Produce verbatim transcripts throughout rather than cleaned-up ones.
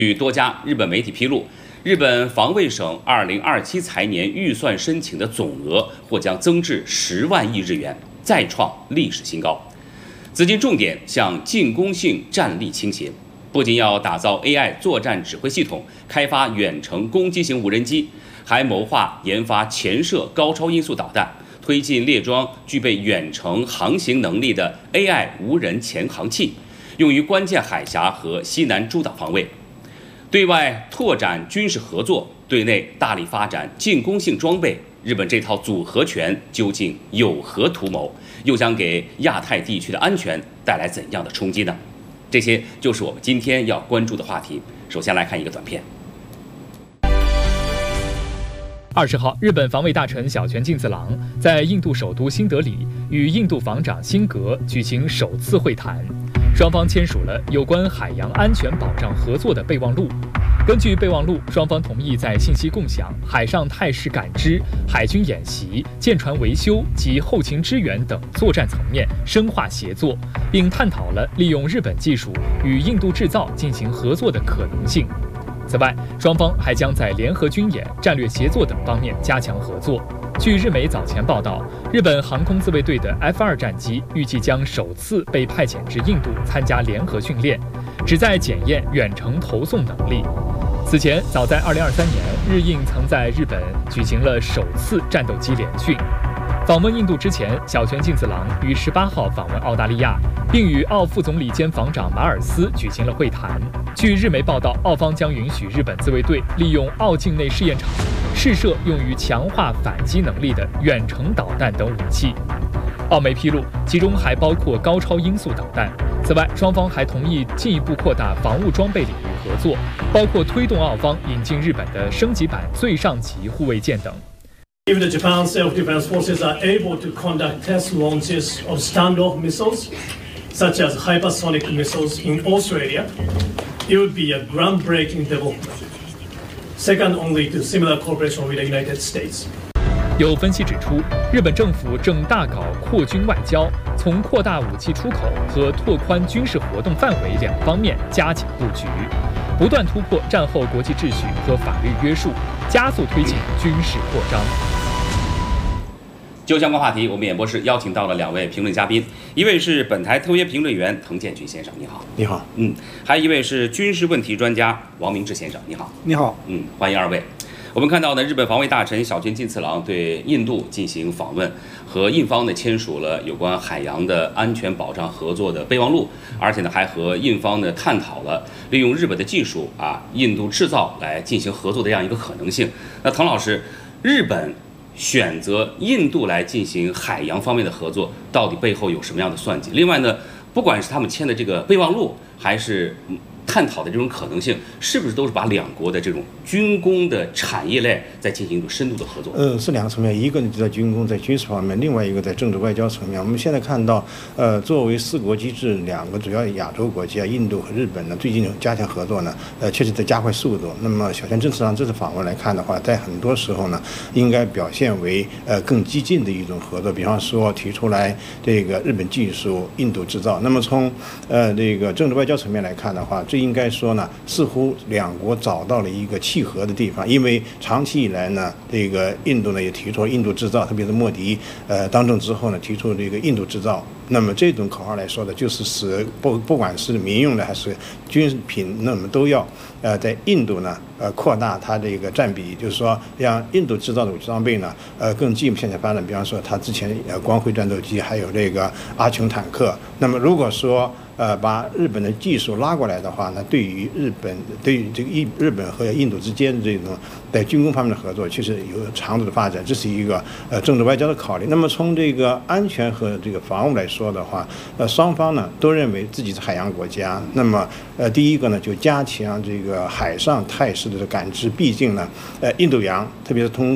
据多家日本媒体披露，日本防卫省二零二七财年预算申请的总额或将增至十万亿日元，再创历史新高。资金重点向进攻性战力倾斜，不仅要打造 A I 作战指挥系统，开发远程攻击型无人机，还谋划研发潜射高超音速导弹，推进列装具备远程航行能力的 A I 无人潜航器，用于关键海峡和西南诸岛防卫。对外拓展军事合作，对内大力发展进攻性装备。日本这套组合拳究竟有何图谋？又将给亚太地区的安全带来怎样的冲击呢？这些就是我们今天要关注的话题。首先来看一个短片。 二十号，日本防卫大臣小泉进次郎在印度首都新德里与印度防长辛格举行首次会谈，双方签署了有关海洋安全保障合作的备忘录。根据备忘录，双方同意在信息共享、海上态势感知、海军演习、舰船维修及后勤支援等作战层面深化协作，并探讨了利用日本技术与印度制造进行合作的可能性。此外，双方还将在联合军演、战略协作等方面加强合作。据日媒早前报道，日本航空自卫队的 F 二 战机预计将首次被派遣至印度参加联合训练，旨在检验远程投送能力。此前，早在二零二三年，日印曾在日本举行了首次战斗机联训。访问印度之前，小泉进次郎于十八号访问澳大利亚，并与澳副总理兼防长马尔斯举行了会谈。据日媒报道，澳方将允许日本自卫队利用澳境内试验场试射用于强化反击能力的远程导弹等武器。澳媒披露，其中还包括高超音速导弹。此外，双方还同意进一步扩大防务装备领域合作，包括推动澳方引进日本的升级版最上级护卫舰等。 If the Japan Self-Defense Forces are able to conduct test launches of standoff missiles, such as hypersonic missiles in Australia, it would be a groundbreaking development, second only to similar cooperation with the United States. 有分析指出，日本政府正大搞扩军外交，从扩大武器出口和拓宽军事活动范围两方面加紧布局，不断突破战后国际秩序和法律约束，加速推进军事扩张。 就相关话题，我们演播室邀请到了两位评论嘉宾，一位是本台特约评论员滕建军先生，你好。 你好。 嗯，还有一位是军事问题专家王明志先生，你好。 你好。 嗯，欢迎二位。我们看到呢，日本防卫大臣小泉进次郎对印度进行访问，和印方呢签署了有关海洋的安全保障合作的备忘录，而且呢还和印方呢探讨了利用日本的技术啊，印度制造来进行合作的这样一个可能性。那滕老师，日本选择印度来进行海洋方面的合作，到底背后有什么样的算计？另外呢，不管是他们签的这个备忘录，还是探讨的这种可能性，是不是都是把两国的这种军工的产业链在进行一种深度的合作？ 呃，是两个层面，一个呢在军工在军事方面，另外一个在政治外交层面。我们现在看到，呃，作为四国机制，两个主要亚洲国家，印度和日本呢，最近有加强合作呢，呃，确实在加快速度。那么小泉进次郎这次访问来看的话，在很多时候呢，应该表现为呃更激进的一种合作，比方说提出来这个日本技术、印度制造。那么从呃这个政治外交层面来看的话，这应该说呢，似乎两国找到了一个契合的地方，因为长期以来呢，这个印度呢也提出了印度制造，特别是莫迪呃当政之后呢，提出这个印度制造。那么这种口号来说的，就是使不不管是民用的还是军品，那么都要呃在印度呢呃扩大它这个占比，就是说让印度制造的武器装备呢呃更进一步向前发展。比方说，它之前呃光辉战斗机，还有这个阿琼坦克。那么如果说呃，把日本的技术拉过来的话呢，对于日本，对于这个日日本和印度之间的这种在军工方面的合作，其实有长足的发展，这是一个呃政治外交的考虑。那么从这个安全和这个防务来说的话，呃，双方呢都认为自己是海洋国家。那么呃，第一个呢就加强这个海上态势的感知，毕竟呢，呃，印度洋特别是通过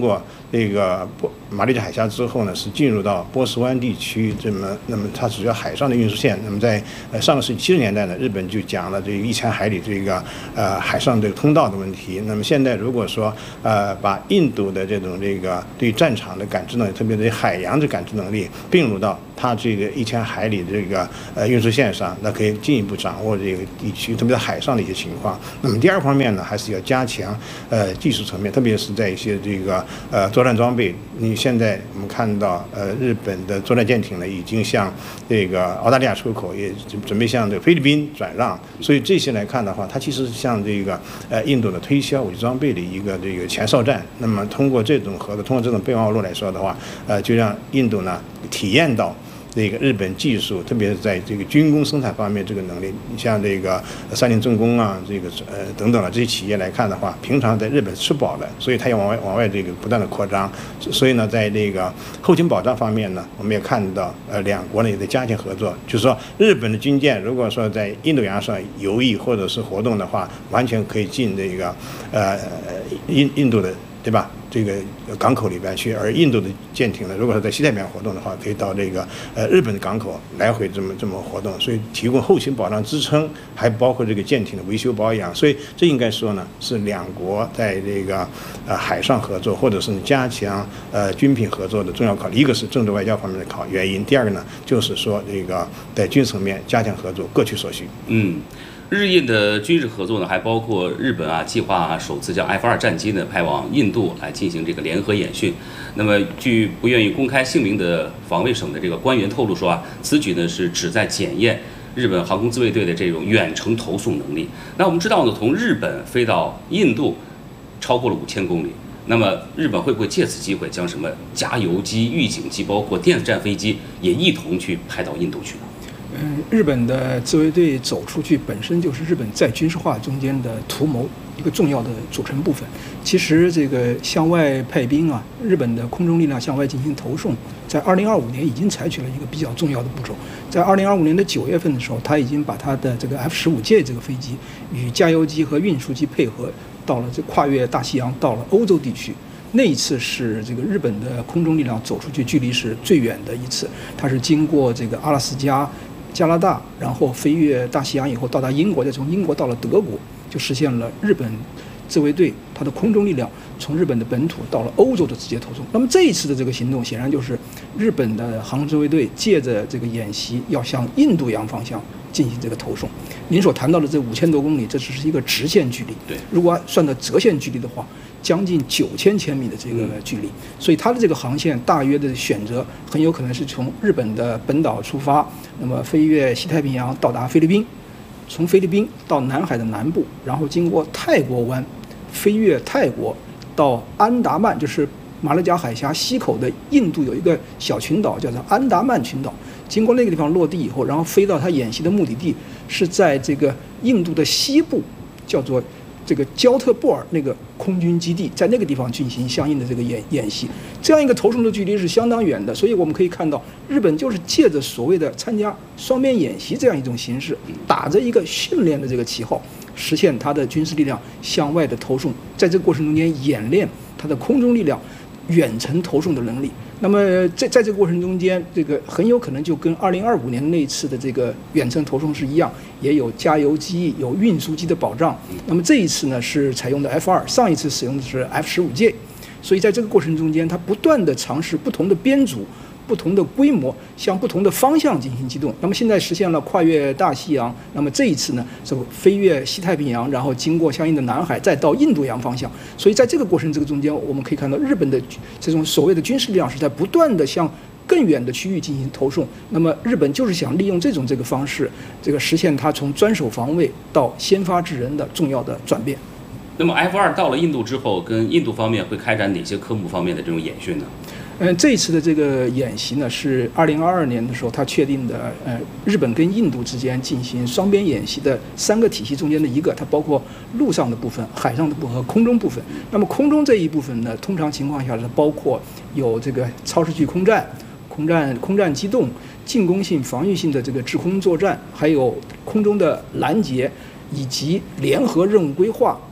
这个波马六甲海峡之后呢，是进入到波斯湾地区，这么那么它主要海上的运输线。那么在呃上个世纪七十年代呢，日本就讲了这个一千海里这个呃海上这个通道的问题。那么现在如果说呃把印度的这种这个对战场的感知能力，特别对海洋的感知能力并入到它这个一千海里的这个呃运输线上，那可以进一步掌握这个地区，特别是海上的一些情况。那么第二方面呢，还是要加强呃技术层面，特别是在一些这个呃作战装备。你现在我们看到呃日本的作战舰艇呢，已经向这个澳大利亚出口，也准备向这个菲律宾转让。所以这些来看的话，它其实是向这个呃印度的推销武器装备的一个这个前哨战。那么通过这种合作，通过这种备忘录来说的话，呃，就让印度呢体验到这个日本技术，特别是在这个军工生产方面这个能力。你像这个三菱重工啊，这个呃等等的这些企业来看的话，平常在日本吃饱了，所以它要往外往外这个不断的扩张。所以呢，在这个后勤保障方面呢，我们也看到呃两国呢也在加强合作。就是说，日本的军舰如果说在印度洋上游弋或者是活动的话，完全可以进这个呃印印度的，对吧？这个港口里边去，而印度的舰艇呢，如果是在西太平洋活动的话，可以到这个呃日本的港口来回这么这么活动，所以提供后勤保障支撑，还包括这个舰艇的维修保养，所以这应该说呢是两国在这个呃海上合作或者是加强呃军品合作的重要考虑。一个是政治外交方面的考原因，第二个呢就是说这个在军事层面加强合作，各取所需。 嗯。日印的军事合作呢，还包括日本啊计划首次将 F 二战机呢派往印度来进行这个联合演训。那么，据不愿意公开姓名的防卫省的这个官员透露说啊，此举呢是旨在检验日本航空自卫队的这种远程投送能力。那我们知道呢，从日本飞到印度超过了五千公里。那么，日本会不会借此机会将什么加油机、预警机，包括电子战飞机也一同去派到印度去呢？ 嗯，日本的自卫队走出去本身就是日本在军事化中间的图谋一个重要的组成部分。其实这个向外派兵啊，日本的空中力量向外进行投送，在二零二五年已经采取了一个比较重要的步骤。在二零二五年的九月份的时候，他已经把他的这个 F 十五 J 这个飞机与加油机和运输机配合，到了这跨越大西洋，到了欧洲地区。那一次是这个日本的空中力量走出去距离是最远的一次，它是经过这个阿拉斯加、加拿大，然后飞越大西洋以后到达英国，再从英国到了德国，就实现了日本自卫队它的空中力量从日本的本土到了欧洲的直接投送。那么这一次的这个行动，显然就是日本的航空自卫队借着这个演习，要向印度洋方向进行这个投送。您所谈到的这五千多公里，这只是一个直线距离。 对， 如果算到折线距离的话，将近九千千米的这个距离，所以它的这个航线大约的选择很有可能是从日本的本岛出发，那么飞越西太平洋到达菲律宾，从菲律宾到南海的南部，然后经过泰国湾，飞越泰国到安达曼，就是马六甲海峡西口的印度有一个小群岛叫做安达曼群岛，经过那个地方落地以后，然后飞到它演习的目的地是在这个印度的西部，叫做这个焦特布尔那个空军基地，在那个地方进行相应的这个演演习，这样一个投送的距离是相当远的，所以我们可以看到，日本就是借着所谓的参加双边演习这样一种形式，打着一个训练的这个旗号，实现它的军事力量向外的投送，在这个过程中间演练它的空中力量远程投送的能力。那么在在这个过程中间，这个很有可能就跟二零二五年那次的这个远程投送是一样，也有加油机、有运输机的保障。那么这一次呢是采用的 F 二，上一次使用的是 F 十五 J， 所以在这个过程中间，它不断的尝试不同的编组、不同的规模，向不同的方向进行机动。那么现在实现了跨越大西洋，那么这一次呢是飞越西太平洋，然后经过相应的南海，再到印度洋方向。所以在这个过程这个中间，我们可以看到日本的这种所谓的军事力量是在不断的向更远的区域进行投送。那么日本就是想利用这种这个方式，这个实现它从专守防卫到先发制人的重要的转变。 那么 F 二到了印度之后，跟印度方面会开展哪些科目方面的这种演训呢？ 嗯，这一次的这个演习呢，是二零二二年的时候，他确定的，呃，日本跟印度之间进行双边演习的三个体系中间的一个，它包括陆上的部分、海上的部分和空中部分。那么空中这一部分呢，通常情况下是包括有这个超视距空战、空战、空战机动、进攻性、防御性的这个制空作战，还有空中的拦截，以及联合任务规划。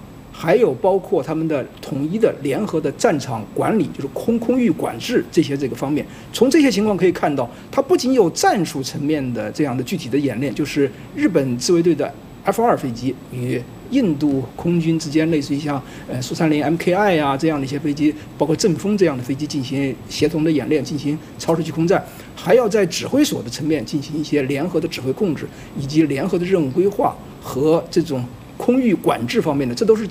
还有包括他们的统一的联合的战场管理，就是空空域管制这些这个方面。从这些情况可以看到，它不仅有战术层面的这样的具体的演练，就是日本自卫队的 F 二飞机与印度空军之间，类似于像呃苏三零 M K I 啊这样的一些飞机，包括阵风这样的飞机进行协同的演练，进行超视距空战，还要在指挥所的层面进行一些联合的指挥控制，以及联合的任务规划和这种空域管制方面的，这都是